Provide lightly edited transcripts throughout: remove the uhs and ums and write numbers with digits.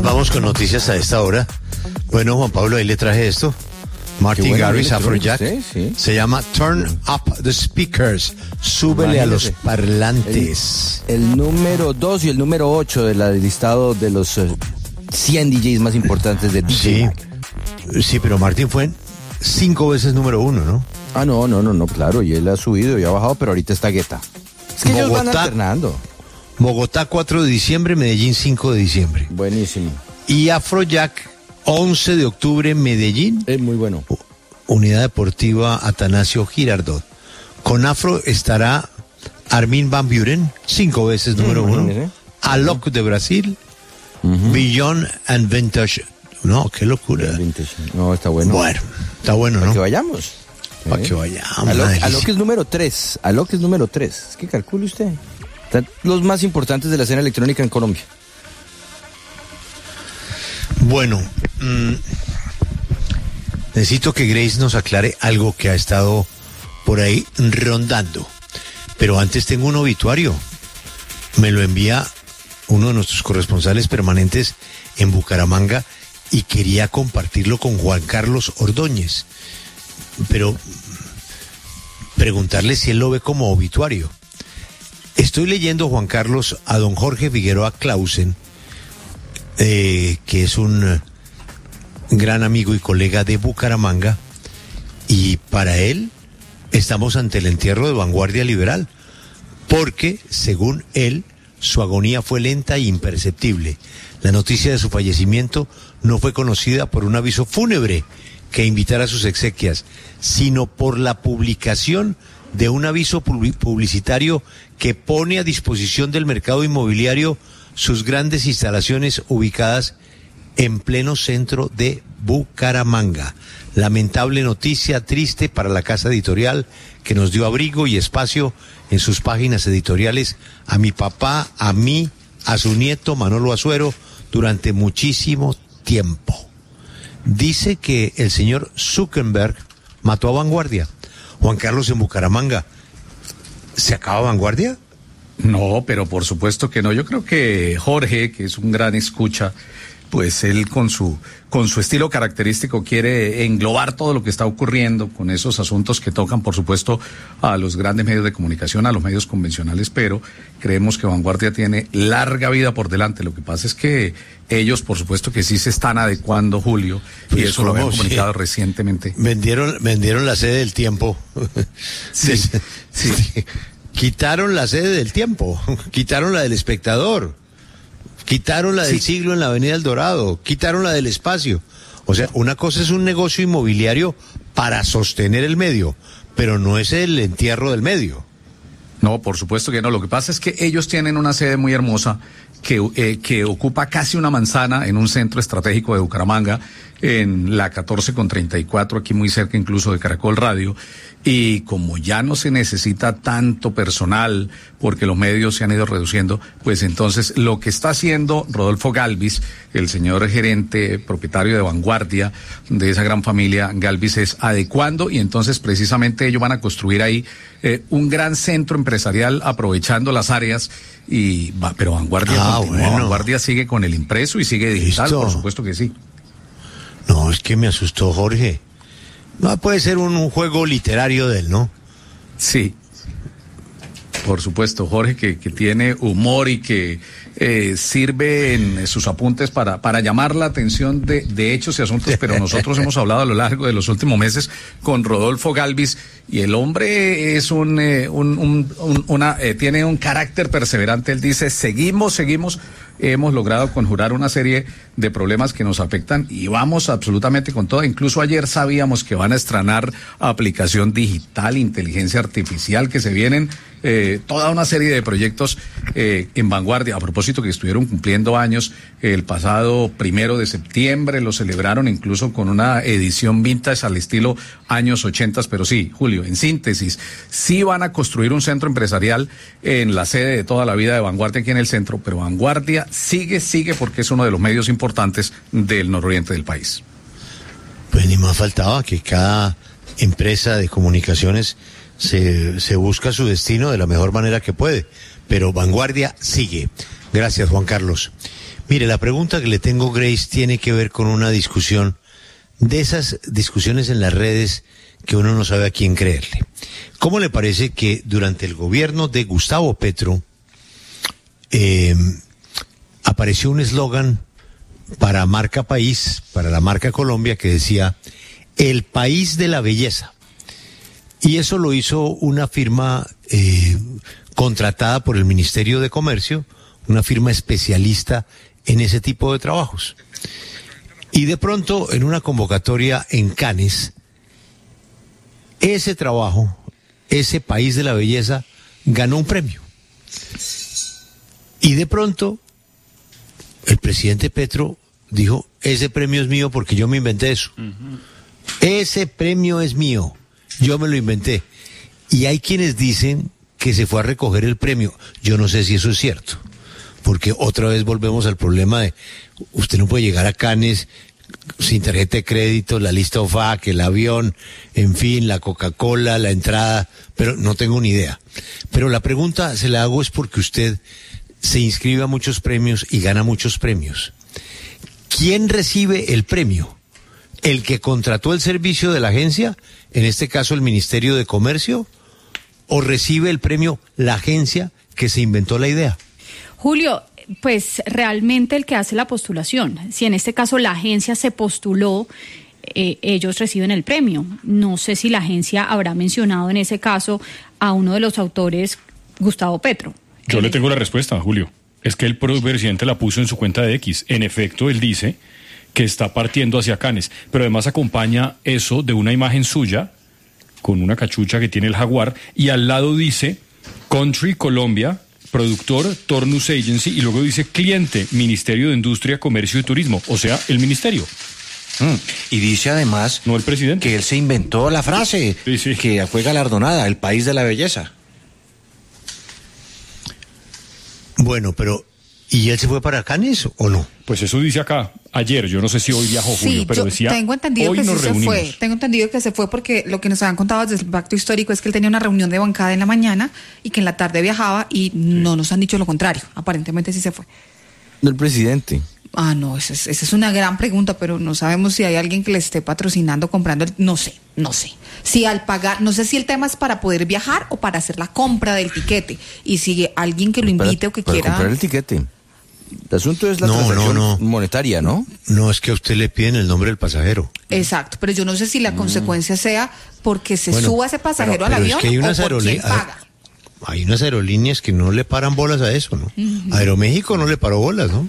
vamos con noticias a esta hora. Bueno, Juan Pablo, ahí le traje esto. Martin Garrix, Afrojack. Sí. Se llama Turn Up the Speakers. Súbele a los parlantes. El número 2 y el número 8 del listado de los 100 DJs más importantes de DJ. Sí, pero Martin fue 5 veces número 1, ¿no? Ah, no, claro. Y él ha subido y ha bajado, pero ahorita está Guetta. Es que ellos van alternando. Bogotá 4 de diciembre, Medellín 5 de diciembre. Buenísimo. Y Afrojack 11 de octubre, Medellín. Es muy bueno. Unidad Deportiva Atanasio Girardot. Con Afro estará Armin van Buuren, 5 veces número 1. Alok de Brasil. Beyond and Vintage. No, qué locura. Vintage. No, está bueno. Bueno, está bueno, ¿no? Para que vayamos. Para que vayamos. Alok es número 3. Es que calcule usted. Están los más importantes de la escena electrónica en Colombia. Bueno, necesito que Grace nos aclare algo que ha estado por ahí rondando. Pero antes tengo un obituario. Me lo envía uno de nuestros corresponsales permanentes en Bucaramanga y quería compartirlo con Juan Carlos Ordóñez. Pero preguntarle si él lo ve como obituario. Estoy leyendo, Juan Carlos, a don Jorge Figueroa Clausen, que es un gran amigo y colega de Bucaramanga, y para él estamos ante el entierro de vanguardia liberal, porque, según él, su agonía fue lenta e imperceptible. La noticia de su fallecimiento no fue conocida por un aviso fúnebre que invitara a sus exequias, sino por la publicación de un aviso publicitario que pone a disposición del mercado inmobiliario sus grandes instalaciones ubicadas en pleno centro de Bucaramanga. Lamentable noticia, triste para la casa editorial que nos dio abrigo y espacio en sus páginas editoriales a mi papá, a mí, a su nieto Manolo Azuero durante muchísimo tiempo. Dice que el señor Zuckerberg mató a Vanguardia. Juan Carlos, en Bucaramanga, ¿se acaba Vanguardia? No, pero por supuesto que no. Yo creo que Jorge, que es un gran escucha, pues él con su estilo característico quiere englobar todo lo que está ocurriendo con esos asuntos que tocan, por supuesto, a los grandes medios de comunicación, a los medios convencionales, pero creemos que Vanguardia tiene larga vida por delante. Lo que pasa es que ellos, por supuesto, que sí se están adecuando, Julio, pues, y eso lo habían comunicado recientemente. Vendieron la sede del Tiempo. Sí. Quitaron la sede del Tiempo, quitaron la del Espectador, quitaron la del Siglo en la Avenida El Dorado, quitaron la del Espacio. O sea, una cosa es un negocio inmobiliario para sostener el medio, pero no es el entierro del medio. No, por supuesto que no. Lo que pasa es que ellos tienen una sede muy hermosa que ocupa casi una manzana en un centro estratégico de Bucaramanga, en la 14/34, aquí muy cerca incluso de Caracol Radio. Y como ya no se necesita tanto personal, porque los medios se han ido reduciendo, pues entonces lo que está haciendo Rodolfo Galvis, el señor gerente propietario de Vanguardia, de esa gran familia Galvis, es adecuando, y entonces precisamente ellos van a construir ahí un gran centro empresarial aprovechando las áreas, pero Vanguardia Vanguardia sigue con el impreso y sigue digital. ¿Listo? Por supuesto que sí. No, es que me asustó Jorge. No puede ser un juego literario de él, ¿no? Sí, por supuesto, Jorge, que tiene humor y que sirve en sus apuntes para llamar la atención de hechos y asuntos, pero nosotros hemos hablado a lo largo de los últimos meses con Rodolfo Galvis, y el hombre es tiene un carácter perseverante. Él dice, seguimos, hemos logrado conjurar una serie de problemas que nos afectan y vamos absolutamente con todo. Incluso ayer sabíamos que van a estrenar aplicación digital, inteligencia artificial, que se vienen toda una serie de proyectos en Vanguardia. A propósito, que estuvieron cumpliendo años el pasado 1 de septiembre, lo celebraron incluso con una edición vintage al estilo años 80, pero sí, Julio, en síntesis, sí van a construir un centro empresarial en la sede de toda la vida de Vanguardia aquí en el centro, pero Vanguardia sigue porque es uno de los medios importantes del nororiente del país. Pues ni más faltaba que cada empresa de comunicaciones se busca su destino de la mejor manera que puede, pero Vanguardia sigue. Gracias, Juan Carlos. Mire, la pregunta que le tengo, Grace, tiene que ver con una discusión, de esas discusiones en las redes que uno no sabe a quién creerle. ¿Cómo le parece que durante el gobierno de Gustavo Petro apareció un eslogan para marca país, para la marca Colombia, que decía el país de la belleza? Y eso lo hizo una firma contratada por el Ministerio de Comercio, una firma especialista en ese tipo de trabajos. Y de pronto, en una convocatoria en Cannes, ese trabajo, ese país de la belleza, ganó un premio. Y de pronto, el presidente Petro dijo, ese premio es mío porque yo me inventé eso. Ese premio es mío, yo me lo inventé. Y hay quienes dicen que se fue a recoger el premio. Yo no sé si eso es cierto, porque otra vez volvemos al problema de, usted no puede llegar a Cannes sin tarjeta de crédito, la lista OFAC, el avión, en fin, la Coca-Cola, la entrada, pero no tengo ni idea. Pero la pregunta se la hago es porque usted se inscribe a muchos premios y gana muchos premios. ¿Quién recibe el premio? ¿El que contrató el servicio de la agencia, en este caso el Ministerio de Comercio, o recibe el premio la agencia que se inventó la idea? Julio, pues realmente el que hace la postulación, si en este caso la agencia se postuló, ellos reciben el premio. No sé si la agencia habrá mencionado en ese caso a uno de los autores, Gustavo Petro. Yo le tengo la respuesta, Julio. Es que el presidente la puso en su cuenta de X. En efecto, él dice que está partiendo hacia Cannes, pero además acompaña eso de una imagen suya con una cachucha que tiene el jaguar y al lado dice Country Colombia, productor Tornus Agency, y luego dice cliente Ministerio de Industria, Comercio y Turismo, o sea, el ministerio. Y dice además, no el presidente, que él se inventó la frase, sí. Que fue galardonada, el país de la belleza. Bueno, pero ¿y él se fue para Cannes o no? Pues eso dice acá, ayer, yo no sé si hoy viajó Julio, pero decía, tengo entendido hoy que nos sí reunimos. se fue. Tengo entendido que se fue porque lo que nos habían contado desde el pacto histórico es que él tenía una reunión de bancada en la mañana y que en la tarde viajaba y no nos han dicho lo contrario. Aparentemente sí se fue. Del presidente. No, esa es una gran pregunta, pero no sabemos si hay alguien que le esté patrocinando, comprando, no sé. Si al pagar, no sé si el tema es para poder viajar o para hacer la compra del tiquete, y si alguien que lo invite o que para quiera comprar el tiquete. El asunto es la No, transacción no. monetaria, ¿no? No, es que a usted le piden el nombre del pasajero. Exacto, pero yo no sé si la consecuencia sea porque se Bueno, suba ese pasajero al pero avión es que hay o unas por quién paga. Hay unas aerolíneas que no le paran bolas a eso, ¿no? Aeroméxico no le paró bolas, ¿no?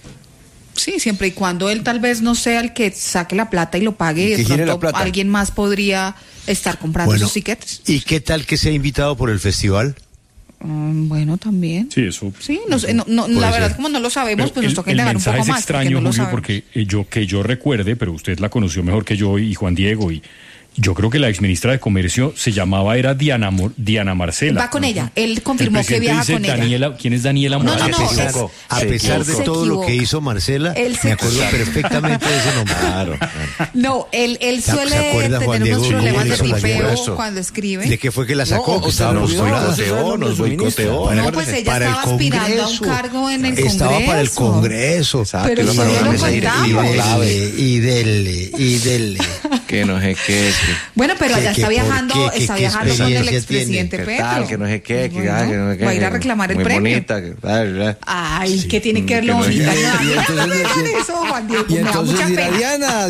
Sí, siempre y cuando él tal vez no sea el que saque la plata y lo pague, y Que de gire la pronto plata. alguien más podría estar comprando Bueno, sus tiquetes. ¿y qué tal que sea invitado por el festival? Bueno, también. Sí, eso. Sí, no, la verdad, como no lo sabemos, Pero pues nos toca indagar un poco más. El mensaje es extraño, porque no lo Julio, sabemos. porque que yo recuerde, pero usted la conoció mejor que yo y Juan Diego, y yo creo que la exministra de Comercio se llamaba, era Diana Marcela. Va con ella, él confirmó El que presidente viaja dice con ella. Daniela, ¿quién es Daniela No, Morales? no, A pesar él de se todo lo que equivoca. hizo Marcela, Él se me acuerdo equivoca. perfectamente de ese nombre. Claro. No, él ¿Se suele acuerda, Juan tener unos Diego, problemas cómo de hizo la guerra? tipeo cuando escribe. ¿De qué fue que la sacó? No, que o sea, estaba no, postulada. Nos boicoteó. No, pues ella Para el estaba aspirando a un Congreso. cargo en el Estaba Congreso. para el Congreso. Exacto, Pero y si lo no mandaron lo a esa directiva contamos. clave. Y dele. Que no sé qué. Bueno, pero allá que está por viajando, qué, está qué viajando con el experiencia expresidente Que Petro. tal, que no sé qué, que Bueno, que no sé qué. va a ir a reclamar el muy premio. bonita, que tal. Ay, ¿qué tiene que ver lo que no sé bonita? qué. Y entonces- Eso, Juan Diego, Y me da entonces mucha dirá, pena.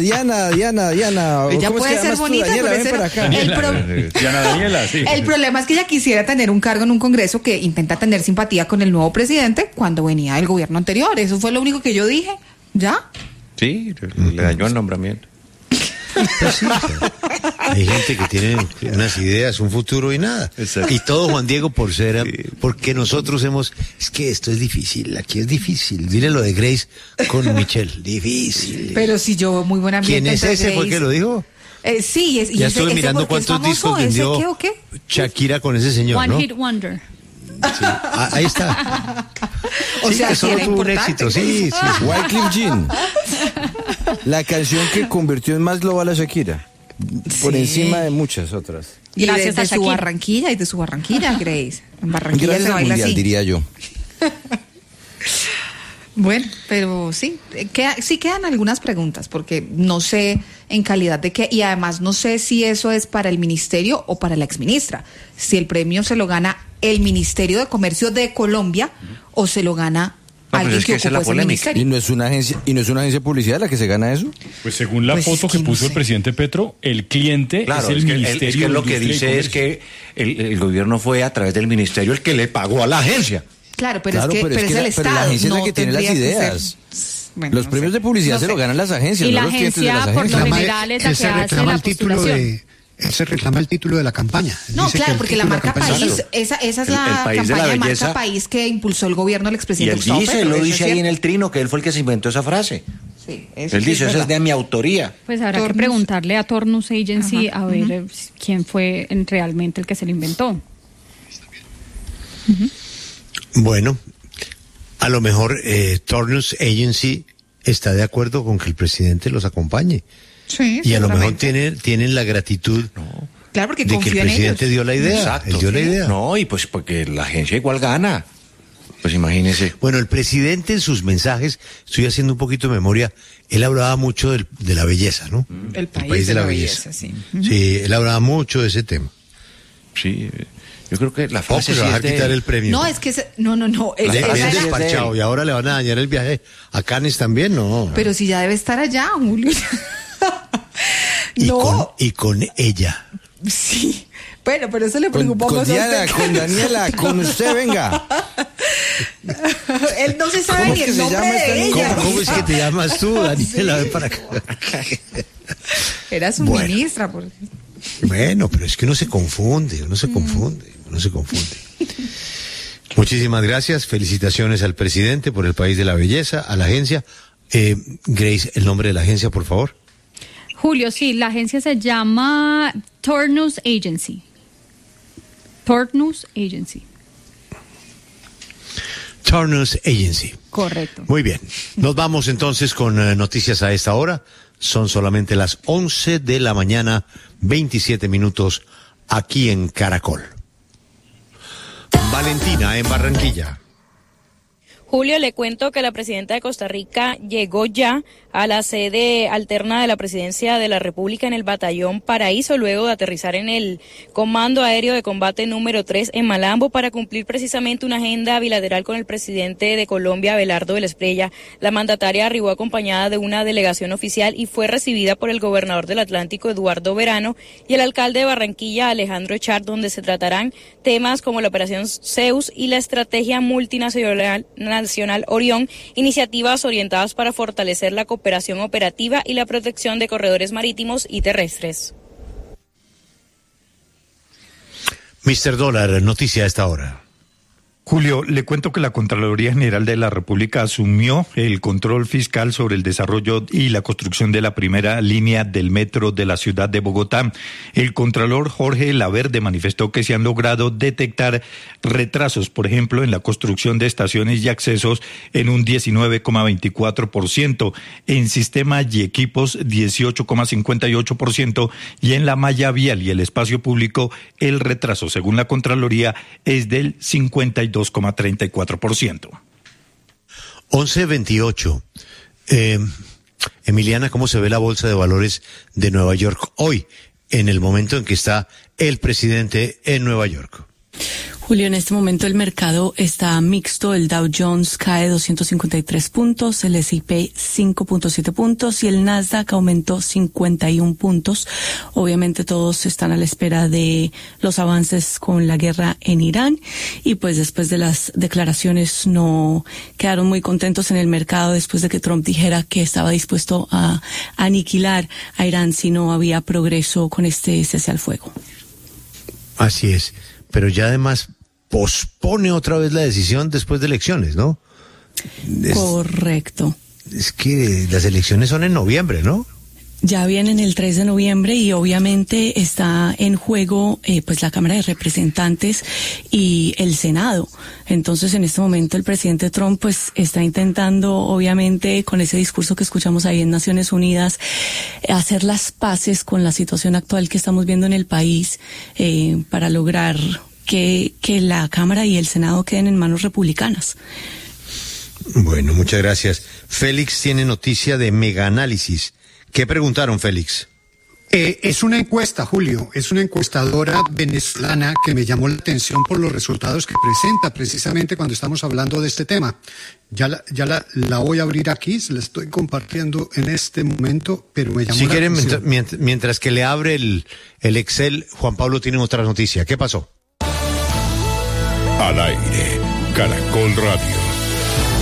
Diana. Ella ¿Cómo es puede que ser llamas tú, bonita, Daniela, pero ven ese para acá. no- el Diana Daniela, sí. El problema es que ella quisiera tener un cargo en un Congreso que intenta tener simpatía con el nuevo presidente cuando venía del gobierno anterior. Eso fue lo único que yo dije. ¿Ya? Sí, le dañó el nombramiento. Pues sí, o sea, hay gente que tiene unas ideas, un futuro y nada. Exacto. Y todo, Juan Diego, porque nosotros es que esto es difícil, aquí es difícil. Dile lo de Grace con Michelle, difícil. Pero si yo muy buena ambiente. ¿Quién es entre ese? ¿Fue Grace. que lo dijo? Sí, y Ya ese- estuve ese mirando porque es cuántos discos famoso, ¿ese vendió qué o qué? Shakira con ese señor, One ¿no? Hit Wonder. Sí. Ahí está. O Sí, sea, que sí solo era tuvo un importante. éxito, sí. Wyclef Jean. La canción que convirtió en más global a Shakira. Por Sí. encima de muchas otras. Y Gracias de a su Shakira. Barranquilla, Grace. En Barranquilla Gracias se al baila mundial, así. diría yo. Bueno, pero sí quedan algunas preguntas, porque no sé en calidad de qué, y además no sé si eso es para el ministerio o para la exministra, si el premio se lo gana el Ministerio de Comercio de Colombia o se lo gana alguien que ocupó ese ministerio. ¿Y no es una agencia de publicidad la que se gana eso? Pues según la foto que puso el presidente Petro, el cliente es el Ministerio es que lo que de Industria y dice es que el gobierno fue a través del ministerio el que le pagó a la agencia. Claro, pero es el Estado. Pero la agencia es la no que tiene las tendría que ideas. Bueno, Los premios de publicidad se lo ganan las agencias, Y no la los clientes de las agencia, por lo agencias. general, es la que hace la postulación. Él se reclama el título de la campaña. No, Dice claro, que porque la marca país, esa es la país de la campaña de belleza. marca país que impulsó el gobierno del Y expresidente él Gustavo dice, Petro, lo eso dice es ahí en cierto. el trino, que él fue el que se inventó esa frase. Sí, eso Él sí dice, esa es verdad. de mi autoría. Pues habrá que Tornus. preguntarle a Tornus Agency Ajá, a ver quién fue realmente el que se lo inventó. Bueno, a lo mejor Tornus Agency está de acuerdo con que el presidente los acompañe. Sí, Y a lo mejor seguramente. tienen la gratitud Claro, porque de que el confío en presidente ellos. dio la idea. Exacto. Él dio la idea. No, y pues porque la agencia igual gana. Pues imagínese. Bueno, el presidente en sus mensajes, estoy haciendo un poquito de memoria, él hablaba mucho de la belleza, ¿no? El país de la belleza, sí. Sí, él hablaba mucho de ese tema. Sí, yo creo que la Poco frase le va a quitar el premio. No, es que no. Bien esa era- desparchado, y ahora le van a dañar el viaje a Cannes también, ¿no? Pero si ya debe estar allá, Julio. Y con ella. Sí. Bueno, pero eso le Con preocupamos a Diana, usted. con Daniela, con usted, venga. Él no se sabe ¿Cómo ni que el se nombre llama esta de niña? ella. ¿Cómo es que te llamas tú, Daniela? Ven para acá. Era su Bueno. ministra. Por... Bueno, pero es que uno se confunde. Muchísimas gracias, felicitaciones al presidente por el país de la belleza, a la agencia. Grace, el nombre de la agencia, por favor. Julio, sí, la agencia se llama Tornus Agency. Tornus Agency. Tornus Agency. Correcto. Muy bien, nos vamos entonces con noticias a esta hora. Son solamente las 11 de la mañana, 27 minutos, aquí en Caracol. Valentina, en Barranquilla. Julio, le cuento que la presidenta de Costa Rica llegó ya a la sede alterna de la Presidencia de la República en el Batallón Paraíso, luego de aterrizar en el Comando Aéreo de Combate número 3 en Malambo para cumplir precisamente una agenda bilateral con el presidente de Colombia, Abelardo de la Espriella. La mandataria arribó acompañada de una delegación oficial y fue recibida por el gobernador del Atlántico, Eduardo Verano, y el alcalde de Barranquilla, Alejandro Echar, donde se tratarán temas como la operación Zeus y la estrategia multinacional Orión, iniciativas orientadas para fortalecer la cooperación operativa y la protección de corredores marítimos y terrestres. Mr. Dólar, noticia a esta hora. Julio, le cuento que la Contraloría General de la República asumió el control fiscal sobre el desarrollo y la construcción de la primera línea del metro de la ciudad de Bogotá. El Contralor Jorge Laverde manifestó que se han logrado detectar retrasos, por ejemplo, en la construcción de estaciones y accesos en un 19,24%, en sistemas y equipos 18,58% y en la malla vial y el espacio público el retraso, según la Contraloría, es del 52,34%. 11:28. Emiliana, ¿cómo se ve la bolsa de valores de Nueva York hoy, en el momento en que está el presidente en Nueva York? Julio, en este momento el mercado está mixto. El Dow Jones cae 253 puntos, el S&P 5.7 puntos y el Nasdaq aumentó 51 puntos. Obviamente todos están a la espera de los avances con la guerra en Irán y pues después de las declaraciones no quedaron muy contentos en el mercado después de que Trump dijera que estaba dispuesto a aniquilar a Irán si no había progreso con este cese al fuego. Así es. Pero ya además pospone otra vez la decisión después de elecciones, ¿no? Correcto. Es que las elecciones son en noviembre, ¿no? Ya vienen el 3 de noviembre y obviamente está en juego pues la Cámara de Representantes y el Senado. Entonces en este momento el presidente Trump pues está intentando obviamente con ese discurso que escuchamos ahí en Naciones Unidas hacer las paces con la situación actual que estamos viendo en el país para lograr que la Cámara y el Senado queden en manos republicanas. Bueno, muchas gracias. Félix tiene noticia de Mega Análisis. ¿Qué preguntaron, Félix? Es una encuesta, Julio, es una encuestadora venezolana que me llamó la atención por los resultados que presenta precisamente cuando estamos hablando de este tema. Ya la voy a abrir aquí, se la estoy compartiendo en este momento, pero me llamó si la quieren, atención. mientras que le abre el Excel, Juan Pablo tiene otra noticia. ¿Qué pasó? Al aire, Caracol Radio.